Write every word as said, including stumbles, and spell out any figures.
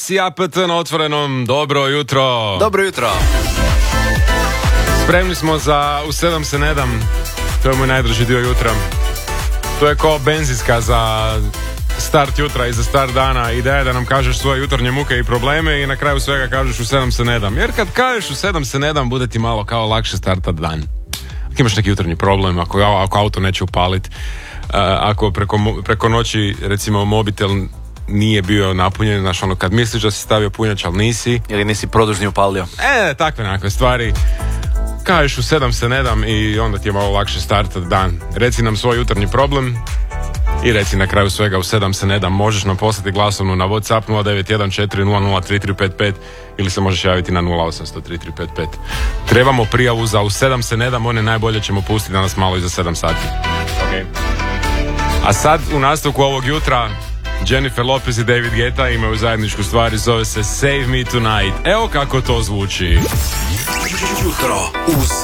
S A P T na otvorenom, dobro jutro. Dobro jutro. Spremni smo za U sedam se ne dam. To je moj najdraži dio jutra. To je kao benzinska za start jutra i za start dana. Ideja je da nam kažeš svoje jutarnje muke i probleme i na kraju svega kažeš U sedam se ne dam. Jer kad kažeš U sedam se ne dam, bude ti malo kao lakše startat dan. Ako imaš neki jutarnji problem, ako, ako auto neće upalit, ako preko, preko noći recimo mobitel nije bio napunjen, znaš, ono kad misliš da si stavio punjač, ali nisi. Ili nisi produžni upalio. E, takve nekakve stvari. Kažeš U sedam se ne dam i onda ti je malo lakše startat dan. Reci nam svoj jutarnji problem i reci na kraju svega U sedam se ne dam. Možeš nam poslati glasovnu na WhatsApp nula devet jedan četiri nula nula tri tri pet pet ili se možeš javiti na nula osam sto tri tri pet pet. Trebamo prijavu za U sedam se ne dam, one najbolje ćemo pustiti danas malo iza sedam sati. Okay. A sad u nastavku ovog jutra Jennifer Lopez i David Guetta imaju zajedničku stvar i zove se Save Me Tonight. Evo kako to zvuči. Jutro uz